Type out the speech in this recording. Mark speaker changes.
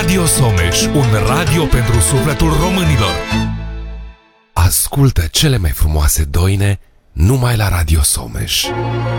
Speaker 1: Radio Someș, un radio pentru sufletul românilor. Ascultă cele mai frumoase doine numai la Radio Someș.